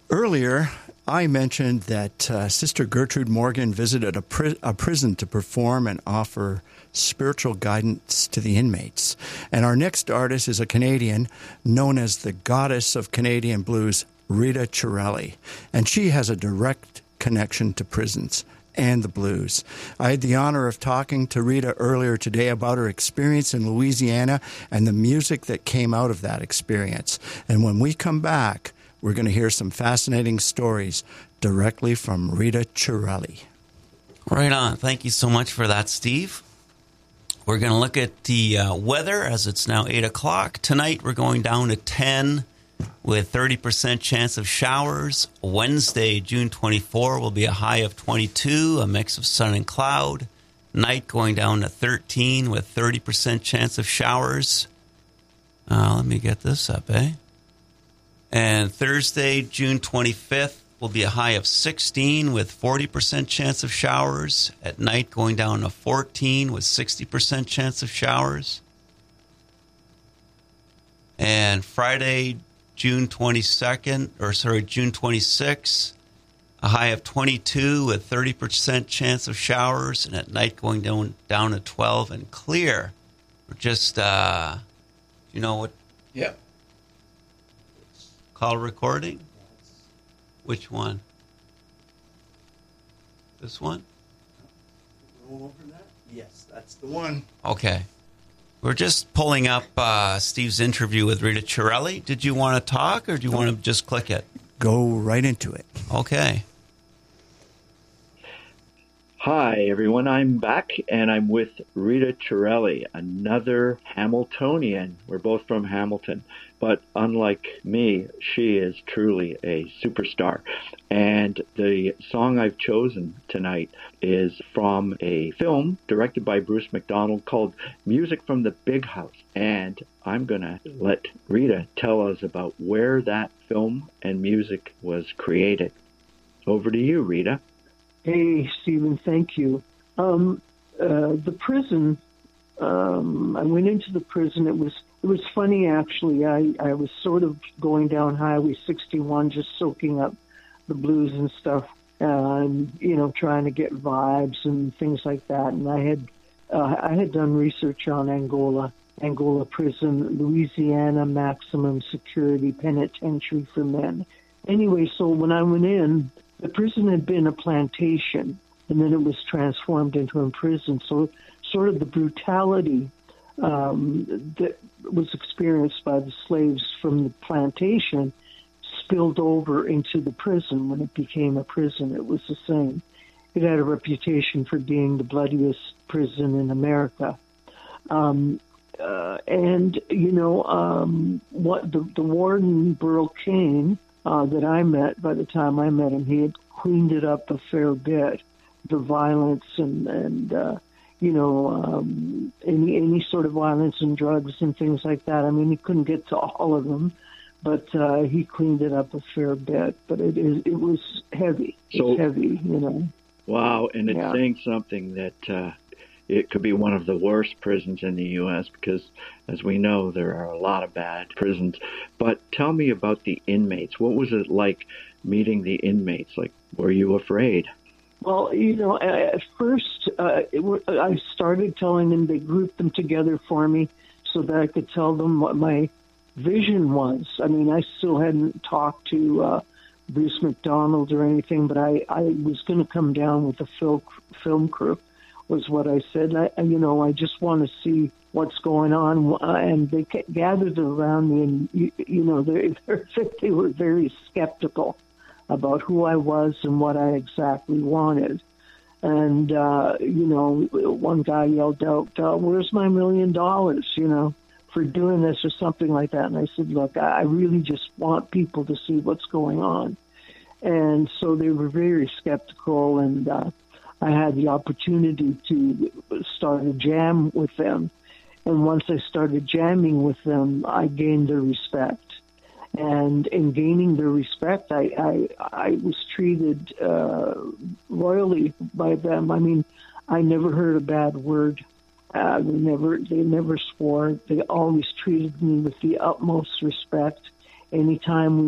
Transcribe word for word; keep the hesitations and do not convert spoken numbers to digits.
Earlier, I mentioned that uh, Sister Gertrude Morgan visited a, pri- a prison to perform and offer spiritual guidance to the inmates. And our next artist is a Canadian known as the Goddess of Canadian Blues, Rita Chiarelli. And she has a direct connection to prisons and the blues. I had the honor of talking to Rita earlier today about her experience in Louisiana and the music that came out of that experience. And when we come back, we're going to hear some fascinating stories directly from Rita Chiarelli. Right on. Thank you so much for that, Steve. We're going to look at the uh, weather as it's now eight o'clock. Tonight we're going down to ten with thirty percent chance of showers. Wednesday, June twenty-fourth, will be a high of twenty-two, a mix of sun and cloud. Night going down to thirteen with thirty percent chance of showers. Uh, let me get this up, eh? And Thursday, June twenty-fifth, will be a high of sixteen with forty percent chance of showers. At night going down to fourteen with sixty percent chance of showers. And Friday, June twenty-second, or sorry, June twenty-sixth, a high of twenty-two with thirty percent chance of showers, and at night going down down to twelve and clear. We're just, uh, you know what? Yep. Call recording? Which one? This one? Go over that? Yes, that's the one. Okay. We're just pulling up uh, Steve's interview with Rita Chiarelli. Did you want to talk, or do you want to just click it? Go right into it. Okay. Hi, everyone. I'm back, and I'm with Rita Chiarelli, another Hamiltonian. We're both from Hamilton, but unlike me, she is truly a superstar. And the song I've chosen tonight is from a film directed by Bruce McDonald called Music from the Big House. And I'm going to let Rita tell us about where that film and music was created. Over to you, Rita. Hey, Stephen, thank you. Um, uh, the prison, um, I went into the prison. It was it was funny, actually. I, I was sort of going down Highway sixty-one, just soaking up the blues and stuff, and, you know, trying to get vibes and things like that. And I had uh, I had done research on Angola, Angola prison, Louisiana maximum security penitentiary for men. Anyway, so when I went in, the prison had been a plantation, and then it was transformed into a prison. So sort of the brutality um, that was experienced by the slaves from the plantation spilled over into the prison. When it became a prison, it was the same. It had a reputation for being the bloodiest prison in America. Um, uh, and, you know, um, what the, the warden, Burl Kane, Uh, that I met, by the time I met him, he had cleaned it up a fair bit, the violence and, and uh, you know, um, any any sort of violence and drugs and things like that. I mean, he couldn't get to all of them, but uh, he cleaned it up a fair bit. But it is it was heavy. It's So, heavy, you know. Wow, and it's Yeah. saying something that uh, it could be one of the worst prisons in the U S because, as we know, there are a lot of bad prisons. But tell me about the inmates. What was it like meeting the inmates? Like, were you afraid? Well, you know, at first uh, it were, I started telling them, they grouped them together for me so that I could tell them what my vision was. I mean, I still hadn't talked to uh, Bruce McDonald or anything, but I, I was going to come down with the film, film crew, was what I said. I, you know, I just want to see what's going on. Uh, and they gathered around me, and, you, you know, they, they were very skeptical about who I was and what I exactly wanted. And, uh, you know, one guy yelled out, uh, where's my million dollars, you know, for doing this or something like that. And I said, look, I really just want people to see what's going on. And so they were very skeptical, and uh, I had the opportunity to start a jam with them. And once I started jamming with them, I gained their respect. And in gaining their respect, I, I, I was treated uh, royally by them. I mean, I never heard a bad word. Uh, they never, they never swore. They always treated me with the utmost respect. Anytime we